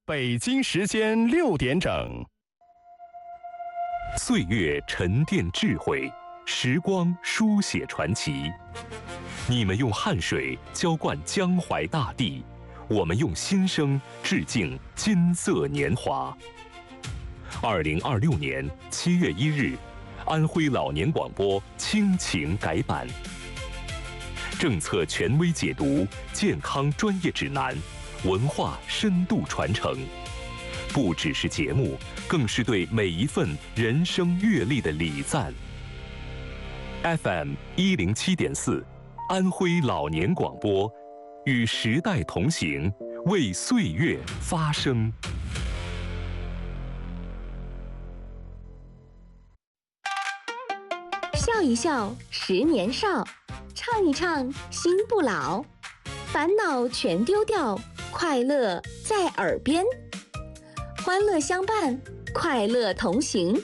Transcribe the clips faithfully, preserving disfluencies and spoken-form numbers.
北京时间六点整。 岁月沉淀智慧，时光书写传奇。你们用汗水浇灌江淮大地，我们用心声致敬金色年华。二零二六年七月一日，安徽老年广播亲情改版，政策权威解读，健康专业指南，文化深度传承，不只是节目，更是对每一份人生阅历的礼赞。F M 一零七点四，安徽老年广播，与时代同行，为岁月发声。 笑一笑，十年少；唱一唱，心不老。烦恼全丢掉，快乐在耳边。欢乐相伴，快乐同行。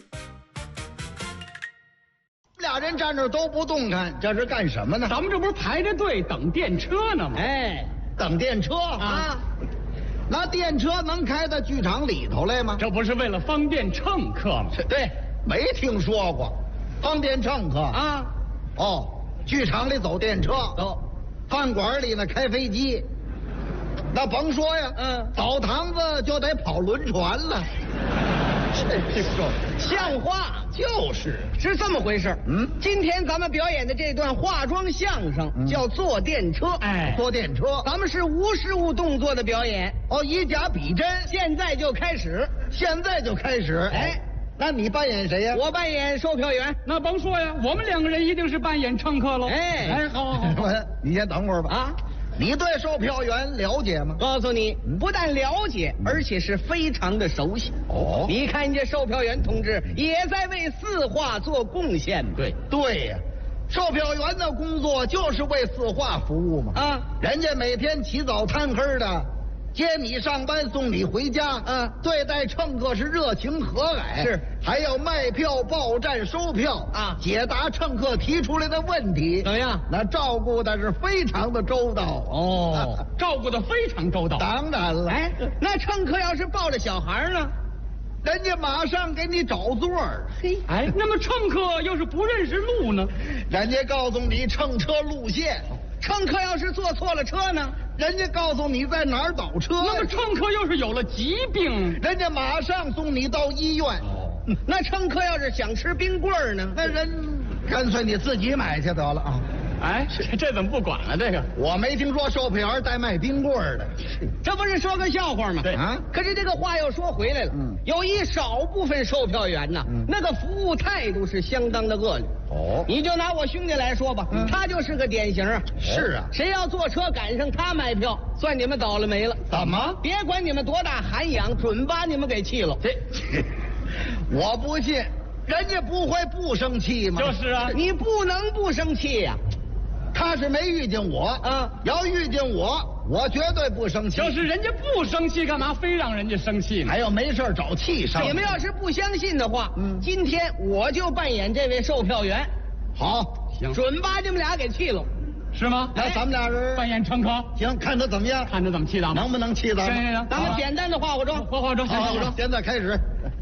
俩人站这都不动弹，这是干什么呢？ 咱们这不是排着队等电车呢吗？ 哎，等电车啊！那电车能开到剧场里头来吗？ 这不是为了方便乘客吗？ 对，没听说过。方便乘客啊！ 哦，剧场里走电车，走；饭馆里呢开飞机。那甭说呀，嗯，澡堂子就得跑轮船了。这说像话， 就是是这么回事。 嗯， 今天咱们表演的这段化妆相声、嗯、叫坐电车。 哎，坐电车， 咱们是无实物动作的表演。 哦，以假比真， 现在就开始， 现在就开始。 哎。 那你扮演谁呀？ 我扮演售票员。 那甭说呀，我们两个人一定是扮演乘客喽。 哎哎，好好好， 你先等会儿吧。啊，你对售票员了解吗？ 告诉你，不但了解，而且是非常的熟悉。 哦， 你看这售票员同志也在为四化做贡献。 对对呀，售票员的工作就是为四化服务嘛。 啊， 人家每天起早贪黑的。接你上班，送你回家， 嗯， 对待乘客是热情和蔼， 是， 还要卖票、报站、收票啊， 解答乘客提出来的问题， 怎么样？ 那照顾的是非常的周到哦，啊、照顾的非常周到。 当然了， 哎，那乘客要是抱着小孩呢， 人家马上给你找座儿。 嘿， 哎，那么乘客要是不认识路呢？ 人家告诉你乘车路线。 乘客要是坐错了车呢？ 人家告诉你在哪儿倒车。 那么乘客要是有了疾病， 人家马上送你到医院。 哦，那乘客要是想吃冰棍呢？ 那人干脆你自己买去得了啊！ 哎，这这怎么不管了？这个我没听说售票员带卖冰棍的， 这不是说个笑话吗？ 对啊。可是这个话又说回来了，嗯，有一少部分售票员呢，嗯，那个服务态度是相当的恶劣。 哦， 你就拿我兄弟来说吧，嗯，他就是个典型啊。 是啊， 谁要坐车赶上他卖票，算你们倒了霉了。 怎么？ 别管你们多大涵养，准把你们给气了。 这，我不信，人家不会不生气吗？ 就是啊， 你不能不生气呀。 他是没遇见我啊，要遇见我，我绝对不生气。 要是人家不生气，干嘛非让人家生气呢？ 还要没事找气生。 你们要是不相信的话，嗯，今天我就扮演这位售票员。 好， 行， 准把你们俩给气了， 是吗？ 那咱们俩人扮演乘客， 行，看他怎么样， 看他怎么气咱们， 能不能气咱们？ 行行行， 咱们简单的化化妆， 化化妆， 化化妆，现在开始。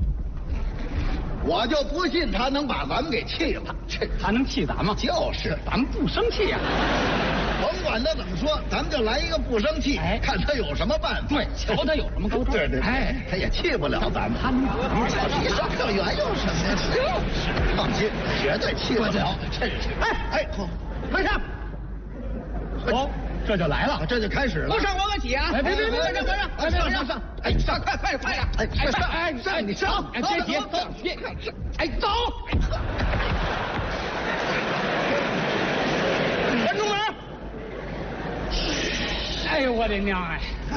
我就不信他能把咱们给气了， 这他能气咱们？ 就是， 咱们不生气呀、啊。 甭管他怎么说，咱们就来一个不生气，哎，看他有什么办法。 对，瞧他有什么高招。 对对， 哎， 他也气不了咱们。 他能把咱们气售票员有什么呀？就是放心，绝对气不了。真是，哎哎， 快上！ 哦，这就来了， 这就开始了。 不上我可起啊！ 哎，别别别， 快上快上！ 哎，上上上！哎，上快快快呀！哎， 上哎上你上！ 哎，别别别！哎，走！ 关住门！ 哎呦我的娘哎！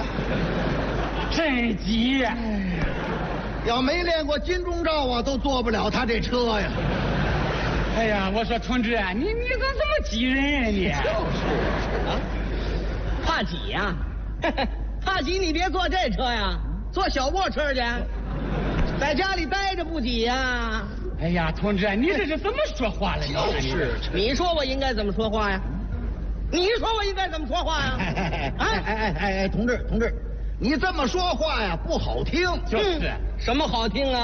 真急呀！ 要没练过金钟罩啊，都坐不了他这车呀！ 哎呀，我说同志啊，你你咋这么急人啊你？ 就是啊，怕挤呀、啊？怕挤你别坐这车呀，坐小卧车去，在家里待着不挤呀、啊。 哎呀，同志，你这是怎么说话了？ 就是， 你说我应该怎么说话呀？你说我应该怎么说话呀？ 哎哎哎哎哎，同志同志， 你这么说话呀不好听。 就是， 什么好听啊？